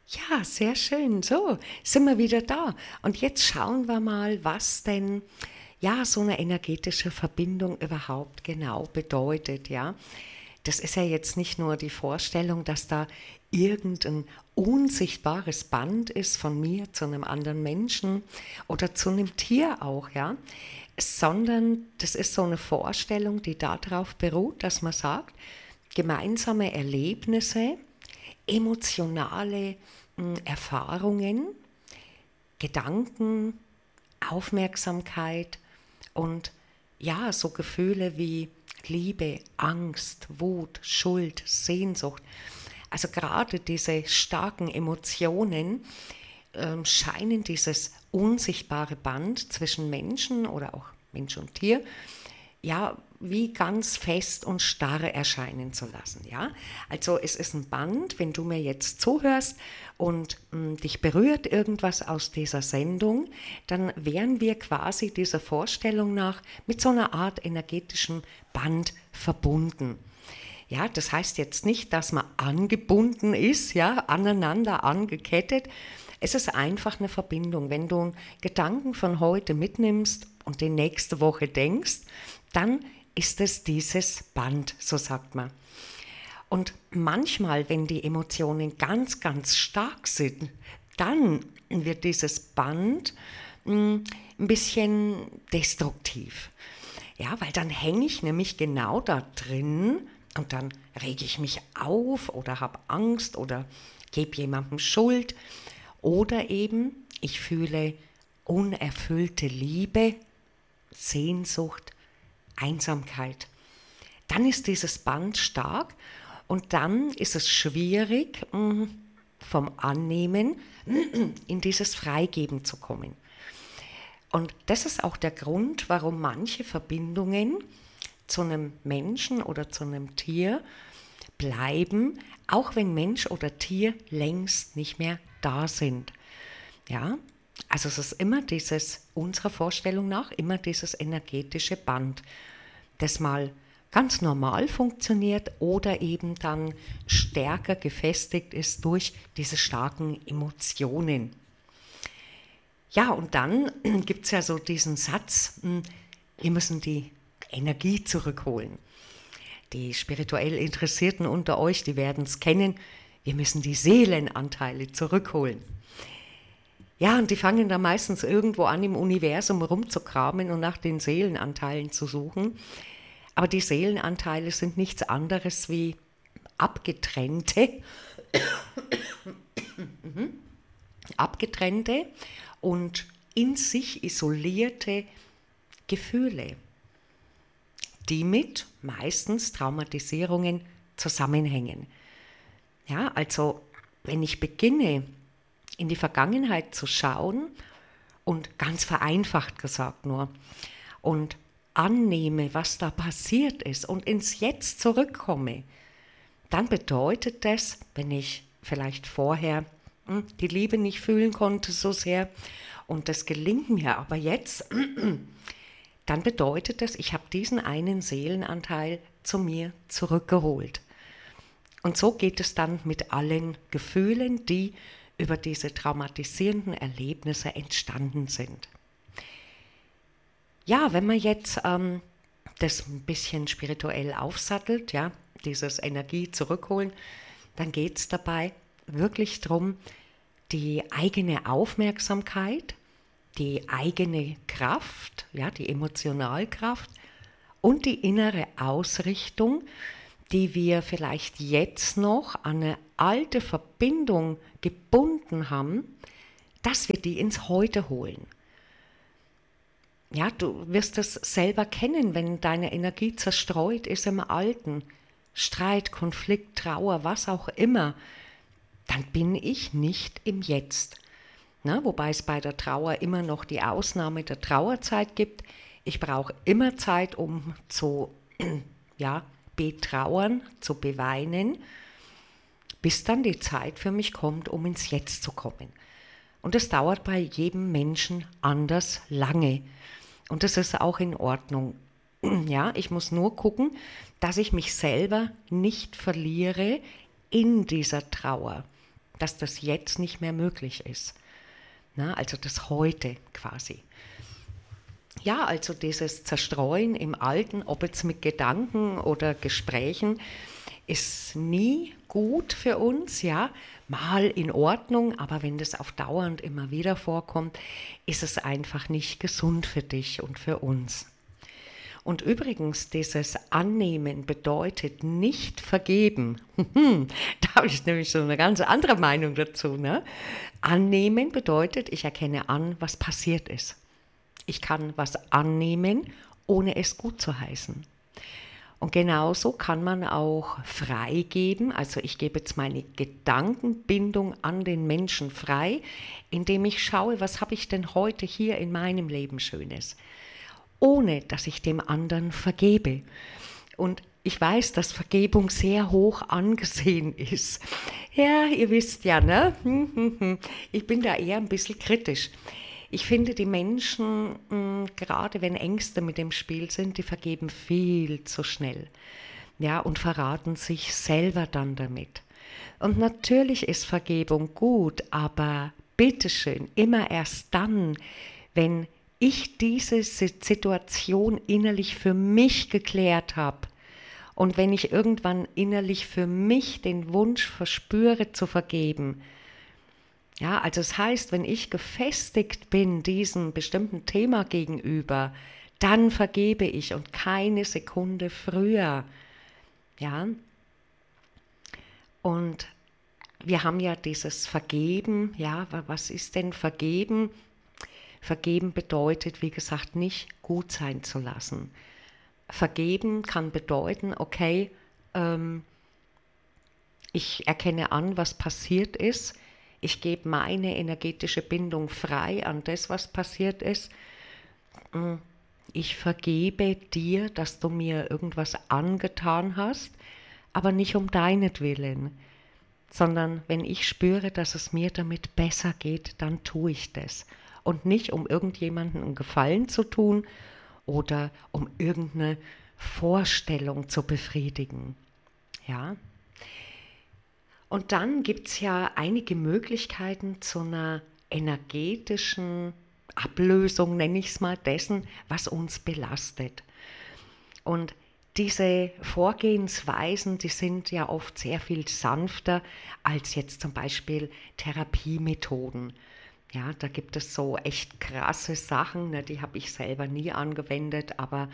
Ja, sehr schön. So, sind wir wieder da. Und jetzt schauen wir mal, was denn ja so eine energetische Verbindung überhaupt genau bedeutet, ja. Das ist ja jetzt nicht nur die Vorstellung, dass da irgendein unsichtbares Band ist von mir zu einem anderen Menschen oder zu einem Tier auch, ja, sondern das ist so eine Vorstellung, die darauf beruht, dass man sagt, gemeinsame Erlebnisse, emotionale Erfahrungen, Gedanken, Aufmerksamkeit und ja, so Gefühle wie Liebe, Angst, Wut, Schuld, Sehnsucht. Also gerade diese starken Emotionen scheinen dieses unsichtbare Band zwischen Menschen oder auch Mensch und Tier ja, wie ganz fest und starr erscheinen zu lassen. Ja? Also es ist ein Band, wenn du mir jetzt zuhörst und dich berührt irgendwas aus dieser Sendung, dann wären wir quasi dieser Vorstellung nach mit so einer Art energetischem Band verbunden. Ja, das heißt jetzt nicht, dass man angebunden ist, ja, aneinander angekettet. Es ist einfach eine Verbindung. Wenn du einen Gedanken von heute mitnimmst und den nächste Woche denkst, dann ist es dieses Band, so sagt man. Und manchmal, wenn die Emotionen ganz, ganz stark sind, dann wird dieses Band ein bisschen destruktiv. Ja, weil dann hänge ich nämlich genau da drin und dann rege ich mich auf oder habe Angst oder gebe jemandem Schuld oder eben ich fühle unerfüllte Liebe, Sehnsucht, Einsamkeit. Dann ist dieses Band stark und dann ist es schwierig, vom Annehmen in dieses Freigeben zu kommen. Und das ist auch der Grund, warum manche Verbindungen zu einem Menschen oder zu einem Tier bleiben, auch wenn Mensch oder Tier längst nicht mehr da sind. Ja, also es ist immer dieses, unserer Vorstellung nach, immer dieses energetische Band, das mal ganz normal funktioniert oder eben dann stärker gefestigt ist durch diese starken Emotionen. Ja, und dann gibt es ja so diesen Satz, wir müssen die Energie zurückholen. Die spirituell Interessierten unter euch, die werden es kennen, wir müssen die Seelenanteile zurückholen. Ja, und die fangen dann meistens irgendwo an im Universum rumzukramen und nach den Seelenanteilen zu suchen. Aber die Seelenanteile sind nichts anderes wie abgetrennte, abgetrennte und in sich isolierte Gefühle, die mit meistens Traumatisierungen zusammenhängen. Ja, also wenn ich beginne, in die Vergangenheit zu schauen und ganz vereinfacht gesagt nur und annehme, was da passiert ist und ins Jetzt zurückkomme, dann bedeutet das, wenn ich vielleicht vorher die Liebe nicht fühlen konnte so sehr und das gelingt mir aber jetzt, dann bedeutet das, ich habe diesen einen Seelenanteil zu mir zurückgeholt. Und so geht es dann mit allen Gefühlen, die über diese traumatisierenden Erlebnisse entstanden sind. Ja, wenn man jetzt das ein bisschen spirituell aufsattelt, ja, dieses Energie zurückholen, dann geht es dabei wirklich darum, die eigene Aufmerksamkeit, die eigene Kraft, ja, die Emotionalkraft und die innere Ausrichtung, die wir vielleicht jetzt noch an eine alte Verbindung gebunden haben, dass wir die ins Heute holen. Ja, du wirst es selber kennen, wenn deine Energie zerstreut ist im Alten. Streit, Konflikt, Trauer, was auch immer, dann bin ich nicht im Jetzt. Na, wobei es bei der Trauer immer noch die Ausnahme der Trauerzeit gibt. Ich brauche immer Zeit, um zu ja, betrauern, zu beweinen, bis dann die Zeit für mich kommt, um ins Jetzt zu kommen. Und das dauert bei jedem Menschen anders lange. Und das ist auch in Ordnung. Ja, ich muss nur gucken, dass ich mich selber nicht verliere in dieser Trauer. dass das jetzt nicht mehr möglich ist. Na, also das Heute quasi. Ja, also dieses Zerstreuen im Alten, ob jetzt mit Gedanken oder Gesprächen, ist nie gut für uns, ja, mal in Ordnung, aber wenn das auf dauernd immer wieder vorkommt, ist es einfach nicht gesund für dich und für uns. Und übrigens, dieses Annehmen bedeutet nicht vergeben. Da habe ich nämlich so eine ganz andere Meinung dazu. Ne? Annehmen bedeutet, ich erkenne an, was passiert ist. Ich kann was annehmen, ohne es gut zu heißen. Und genauso kann man auch freigeben, also ich gebe jetzt meine Gedankenbindung an den Menschen frei, indem ich schaue, was habe ich denn heute hier in meinem Leben Schönes, ohne dass ich dem anderen vergebe. Und ich weiß, dass Vergebung sehr hoch angesehen ist. Ja, ihr wisst ja, ne? Ich bin da eher ein bisschen kritisch. Ich finde, die Menschen, gerade wenn Ängste mit dem Spiel sind, die vergeben viel zu schnell. Ja, und verraten sich selber dann damit. Und natürlich ist Vergebung gut, aber bitteschön, immer erst dann, wenn ich diese Situation innerlich für mich geklärt habe und wenn ich irgendwann innerlich für mich den Wunsch verspüre zu vergeben. Ja, also es heißt, wenn ich gefestigt bin diesem bestimmten Thema gegenüber, dann vergebe ich und keine Sekunde früher. Ja, und wir haben ja dieses Vergeben, ja, was ist denn Vergeben? Vergeben bedeutet, wie gesagt, nicht gut sein zu lassen. Vergeben kann bedeuten, okay, ich erkenne an, was passiert ist, ich gebe meine energetische Bindung frei an das, was passiert ist. Ich vergebe dir, dass du mir irgendwas angetan hast, aber nicht um deinetwillen, sondern wenn ich spüre, dass es mir damit besser geht, dann tue ich das. Und nicht, um irgendjemandem einen Gefallen zu tun oder um irgendeine Vorstellung zu befriedigen. Ja? Und dann gibt es ja einige Möglichkeiten zu einer energetischen Ablösung, nenne ich es mal, dessen, was uns belastet. Und diese Vorgehensweisen, die sind ja oft sehr viel sanfter als jetzt zum Beispiel Therapiemethoden. Ja, da gibt es so echt krasse Sachen, ne, die habe ich selber nie angewendet, aber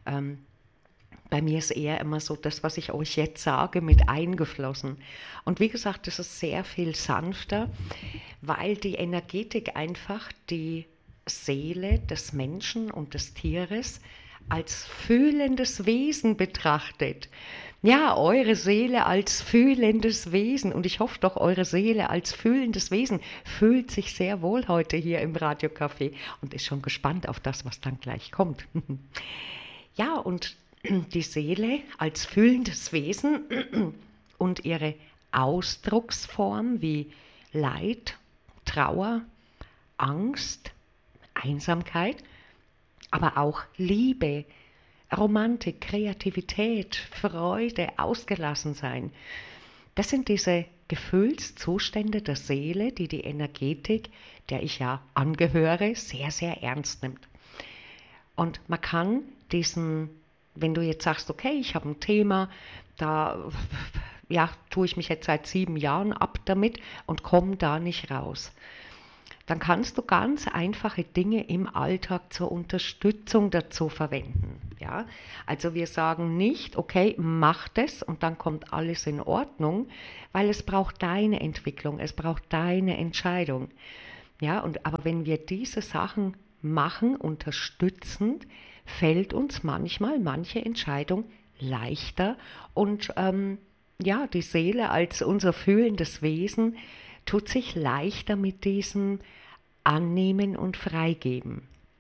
bei mir ist eher immer so das, was ich euch jetzt sage, mit eingeflossen. Und wie gesagt, das ist sehr viel sanfter, weil die Energetik einfach die Seele des Menschen und des Tieres als fühlendes Wesen betrachtet. Ja, eure Seele als fühlendes Wesen. Und ich hoffe doch, eure Seele als fühlendes Wesen fühlt sich sehr wohl heute hier im Radiocafé und ist schon gespannt auf das, was dann gleich kommt. Ja, und die Seele als fühlendes Wesen und ihre Ausdrucksform wie Leid, Trauer, Angst, Einsamkeit, aber auch Liebe, Romantik, Kreativität, Freude, Ausgelassensein. Das sind diese Gefühlszustände der Seele, die die Energetik, der ich ja angehöre, sehr, sehr ernst nimmt. Und man kann diesen, wenn du jetzt sagst, okay, ich habe ein Thema, da ja, tue ich mich jetzt seit 7 Jahren ab damit und komme da nicht raus. Dann kannst du ganz einfache Dinge im Alltag zur Unterstützung dazu verwenden. Ja? Also wir sagen nicht, okay, mach das und dann kommt alles in Ordnung, weil es braucht deine Entwicklung, es braucht deine Entscheidung. Ja, aber wenn wir diese Sachen machen, unterstützend, fällt uns manchmal manche Entscheidung leichter und ja, die Seele als unser fühlendes Wesen tut sich leichter mit diesem Annehmen und Freigeben.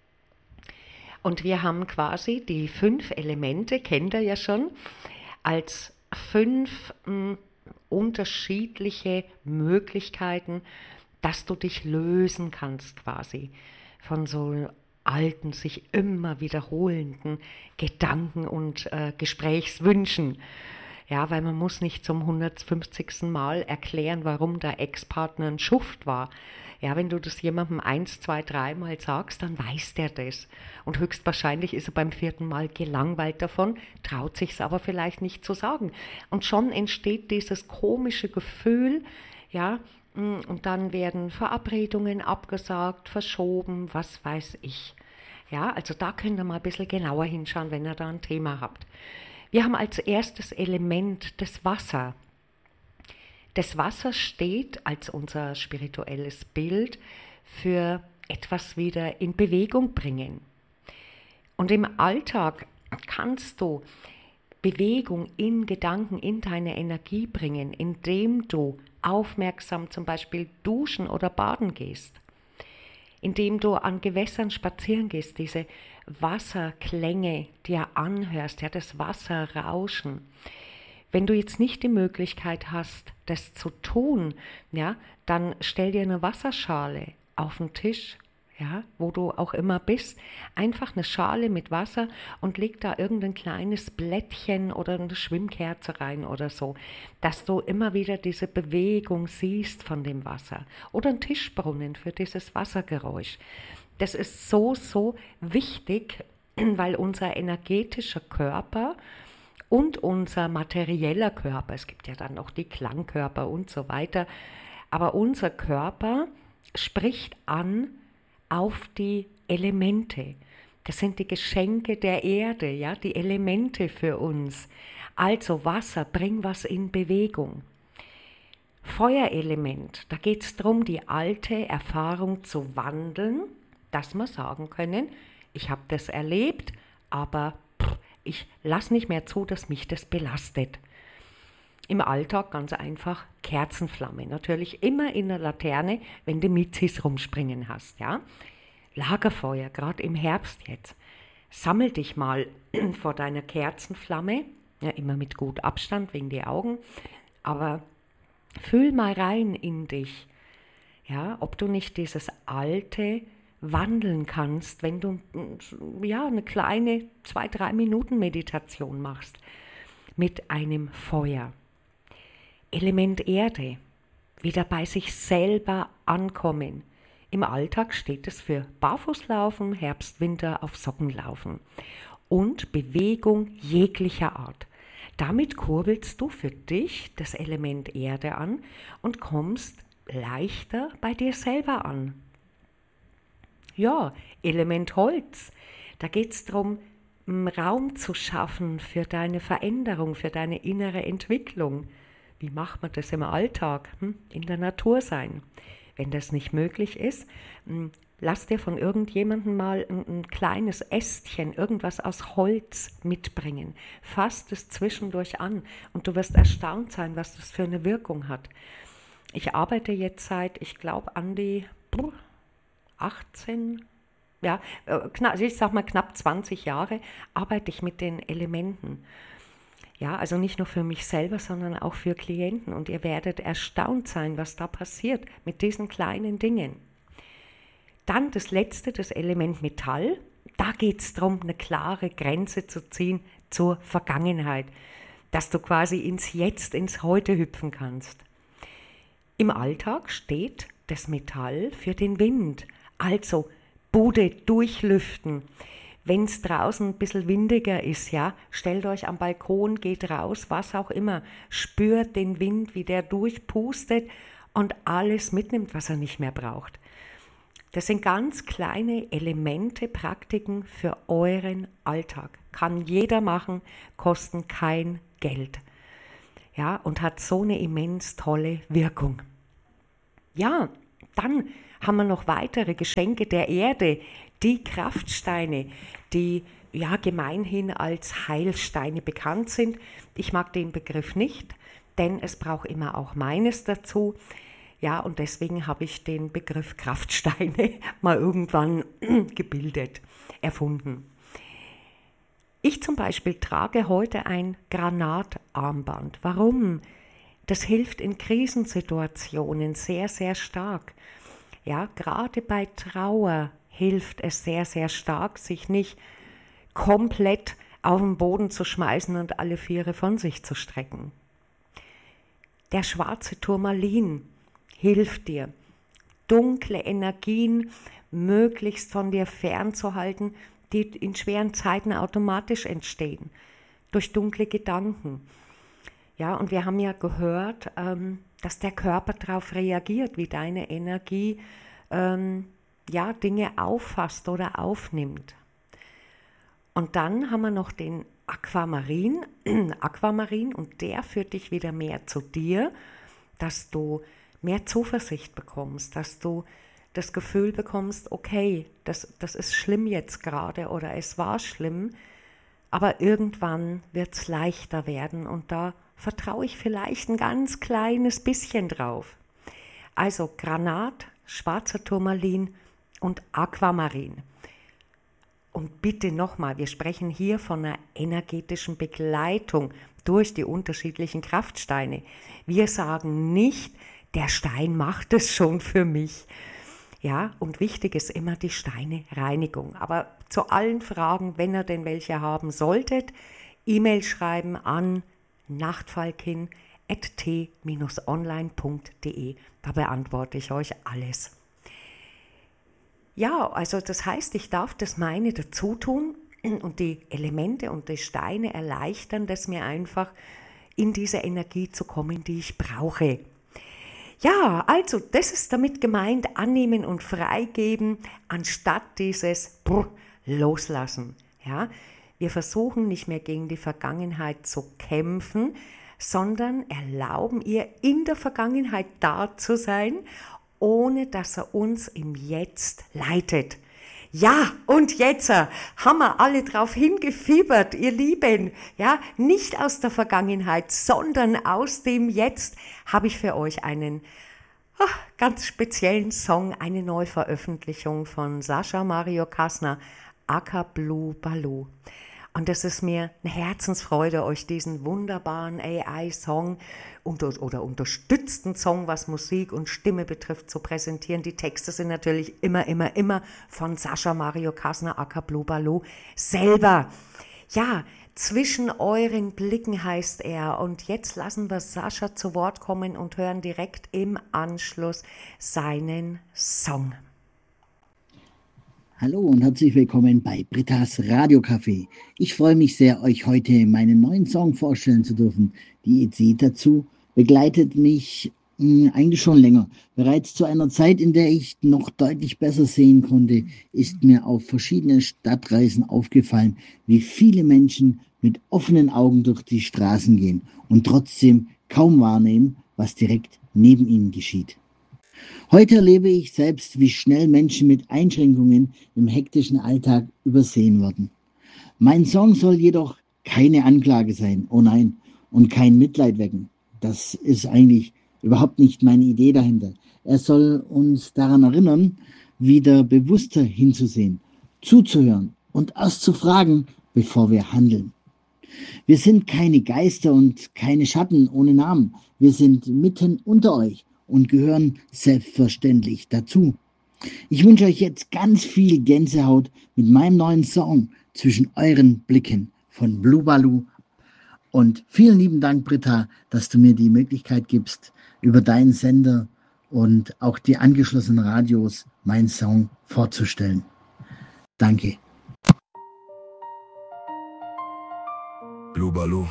Und wir haben quasi die 5 Elemente, kennt ihr ja schon, als 5 unterschiedliche Möglichkeiten, dass du dich lösen kannst quasi von so alten, sich immer wiederholenden Gedanken und Gesprächswünschen. Ja, weil man muss nicht zum 150. Mal erklären, warum der Ex-Partner ein Schuft war. Ja, wenn du das jemandem 1, 2, 3 Mal sagst, dann weiß der das. Und höchstwahrscheinlich ist er beim 4. Mal gelangweilt davon, traut sich es aber vielleicht nicht zu sagen. Und schon entsteht dieses komische Gefühl, ja, und dann werden Verabredungen abgesagt, verschoben, was weiß ich. Ja, also da könnt ihr mal ein bisschen genauer hinschauen, wenn ihr da ein Thema habt. Wir haben als erstes Element das Wasser. Das Wasser steht als unser spirituelles Bild für etwas wieder in Bewegung bringen. Und im Alltag kannst du Bewegung in Gedanken, in deine Energie bringen, indem du aufmerksam zum Beispiel duschen oder baden gehst, indem du an Gewässern spazieren gehst, diese Wasserklänge dir anhörst, ja, das Wasserrauschen. Wenn du jetzt nicht die Möglichkeit hast, das zu tun, ja, dann stell dir eine Wasserschale auf den Tisch, ja, wo du auch immer bist, einfach eine Schale mit Wasser und leg da irgendein kleines Blättchen oder eine Schwimmkerze rein oder so, dass du immer wieder diese Bewegung siehst von dem Wasser. Oder ein Tischbrunnen für dieses Wassergeräusch. Das ist so, so wichtig, weil unser energetischer Körper und unser materieller Körper, es gibt ja dann noch die Klangkörper und so weiter, aber unser Körper spricht an auf die Elemente. Das sind die Geschenke der Erde, ja, die Elemente für uns. Also Wasser, bring was in Bewegung. Feuerelement, da geht es darum, die alte Erfahrung zu wandeln, dass wir sagen können, ich habe das erlebt, aber ich lasse nicht mehr zu, dass mich das belastet. Im Alltag ganz einfach Kerzenflamme. Natürlich immer in der Laterne, wenn du Miezis rumspringen hast. Ja? Lagerfeuer, gerade im Herbst jetzt. Sammel dich mal vor deiner Kerzenflamme. Ja, immer mit gut Abstand wegen die Augen. Aber fühl mal rein in dich. Ja, ob du nicht dieses Alte wandeln kannst, wenn du ja, eine kleine 2-3 Minuten Meditation machst mit einem Feuer. Element Erde, wieder bei sich selber ankommen. Im Alltag steht es für Barfußlaufen, Herbst, Winter auf Socken laufen und Bewegung jeglicher Art. Damit kurbelst du für dich das Element Erde an und kommst leichter bei dir selber an. Ja, Element Holz, da geht es darum, Raum zu schaffen für deine Veränderung, für deine innere Entwicklung. Wie macht man das im Alltag? In der Natur sein. Wenn das nicht möglich ist, lass dir von irgendjemandem mal ein kleines Ästchen, irgendwas aus Holz mitbringen. Fass es zwischendurch an und du wirst erstaunt sein, was das für eine Wirkung hat. Ich arbeite jetzt seit, ich glaube, an die 18, ja, ich sag mal knapp 20 Jahre arbeite ich mit den Elementen. Ja, also nicht nur für mich selber, sondern auch für Klienten. Und ihr werdet erstaunt sein, was da passiert mit diesen kleinen Dingen. Dann das letzte, das Element Metall. Da geht es darum, eine klare Grenze zu ziehen zur Vergangenheit, dass du quasi ins Jetzt, ins Heute hüpfen kannst. Im Alltag steht das Metall für den Wind, also Bude durchlüften. Wenn es draußen ein bisschen windiger ist, ja, stellt euch am Balkon, geht raus, was auch immer, spürt den Wind, wie der durchpustet und alles mitnimmt, was er nicht mehr braucht. Das sind ganz kleine Elemente, Praktiken für euren Alltag. Kann jeder machen, kosten kein Geld. Ja, und hat so eine immens tolle Wirkung. Ja, dann haben wir noch weitere Geschenke der Erde, die Kraftsteine, die ja gemeinhin als Heilsteine bekannt sind. Ich mag den Begriff nicht, denn es braucht immer auch meines dazu. Ja, und deswegen habe ich den Begriff Kraftsteine mal irgendwann gebildet, erfunden. Ich zum Beispiel trage heute ein Granatarmband. Warum? Das hilft in Krisensituationen sehr, sehr stark. Ja, gerade bei Trauer hilft es sehr, sehr stark, sich nicht komplett auf den Boden zu schmeißen und alle Viere von sich zu strecken. Der schwarze Turmalin hilft dir, dunkle Energien möglichst von dir fernzuhalten, die in schweren Zeiten automatisch entstehen, durch dunkle Gedanken. Ja, und wir haben ja gehört, dass der Körper darauf reagiert, wie deine Energie Dinge auffasst oder aufnimmt. Und dann haben wir noch den Aquamarin, und der führt dich wieder mehr zu dir, dass du mehr Zuversicht bekommst, dass du das Gefühl bekommst, okay, das ist schlimm jetzt gerade oder es war schlimm, aber irgendwann wird es leichter werden und da vertraue ich vielleicht ein ganz kleines bisschen drauf. Also Granat, schwarzer Turmalin und Aquamarin. Und bitte nochmal, wir sprechen hier von einer energetischen Begleitung durch die unterschiedlichen Kraftsteine. Wir sagen nicht, der Stein macht es schon für mich. Ja, und wichtig ist immer die Steinereinigung. Aber zu allen Fragen, wenn ihr denn welche haben solltet, E-Mail schreiben an nachtfalkin@t-online.de. Da beantworte ich euch alles. Ja, also das heißt, ich darf das meine dazu tun und die Elemente und die Steine erleichtern das mir einfach, in diese Energie zu kommen, die ich brauche. Ja, also das ist damit gemeint, annehmen und freigeben, anstatt dieses Loslassen. Ja, wir versuchen nicht mehr gegen die Vergangenheit zu kämpfen, sondern erlauben ihr in der Vergangenheit da zu sein, ohne dass er uns im Jetzt leitet. Ja, und jetzt haben wir alle drauf hingefiebert, ihr Lieben. Ja, nicht aus der Vergangenheit, sondern aus dem Jetzt habe ich für euch einen ganz speziellen Song, eine Neuveröffentlichung von Sascha Mario Kasner, aka Blue Baloo. Und es ist mir eine Herzensfreude, euch diesen wunderbaren AI-Song oder unterstützten Song, was Musik und Stimme betrifft, zu präsentieren. Die Texte sind natürlich immer von Sascha Mario Kasner, aka Blue Baloo, selber. Ja, zwischen euren Blicken heißt er. Und jetzt lassen wir Sascha zu Wort kommen und hören direkt im Anschluss seinen Song. Hallo und herzlich willkommen bei Britta's Radiocafé. Ich freue mich sehr, euch heute meinen neuen Song vorstellen zu dürfen. Die Idee dazu begleitet mich eigentlich schon länger. Bereits zu einer Zeit, in der ich noch deutlich besser sehen konnte, ist mir auf verschiedenen Stadtreisen aufgefallen, wie viele Menschen mit offenen Augen durch die Straßen gehen und trotzdem kaum wahrnehmen, was direkt neben ihnen geschieht. Heute erlebe ich selbst, wie schnell Menschen mit Einschränkungen im hektischen Alltag übersehen werden. Mein Song soll jedoch keine Anklage sein, oh nein, und kein Mitleid wecken. Das ist eigentlich überhaupt nicht meine Idee dahinter. Er soll uns daran erinnern, wieder bewusster hinzusehen, zuzuhören und erst zu fragen, bevor wir handeln. Wir sind keine Geister und keine Schatten ohne Namen. Wir sind mitten unter euch und gehören selbstverständlich dazu. Ich wünsche euch jetzt ganz viel Gänsehaut mit meinem neuen Song zwischen euren Blicken von Blue Baloo. Und vielen lieben Dank, Britta, dass du mir die Möglichkeit gibst, über deinen Sender und auch die angeschlossenen Radios meinen Song vorzustellen. Danke. Blue Baloo,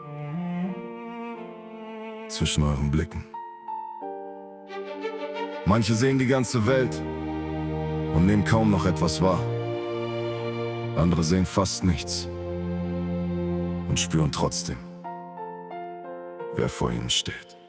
zwischen euren Blicken. Manche sehen die ganze Welt und nehmen kaum noch etwas wahr. Andere sehen fast nichts und spüren trotzdem, wer vor ihnen steht.